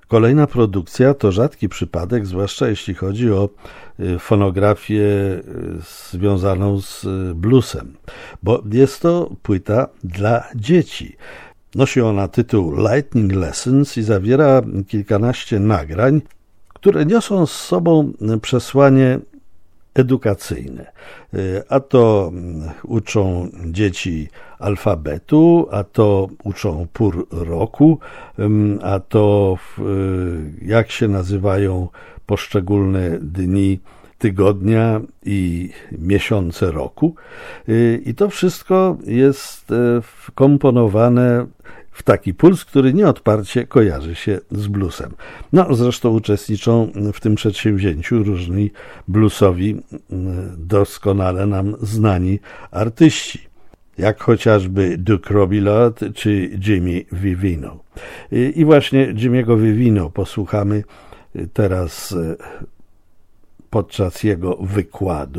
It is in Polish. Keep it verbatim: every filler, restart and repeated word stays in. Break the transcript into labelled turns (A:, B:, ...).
A: Kolejna produkcja to rzadki przypadek, zwłaszcza jeśli chodzi o fonografię związaną z bluesem, bo jest to płyta dla dzieci. Nosi ona tytuł Lightning Lessons i zawiera kilkanaście nagrań, które niosą z sobą przesłanie edukacyjne. A to uczą dzieci alfabetu, a to uczą pór roku, a to jak się nazywają poszczególne dni tygodnia i miesiące roku. I to wszystko jest wkomponowane w taki puls, który nieodparcie kojarzy się z bluesem. No, zresztą uczestniczą w tym przedsięwzięciu różni bluesowi doskonale nam znani artyści, jak chociażby Duke Robillard czy Jimmy Vivino. I właśnie Jimmy'ego Vivino posłuchamy teraz podczas jego wykładu.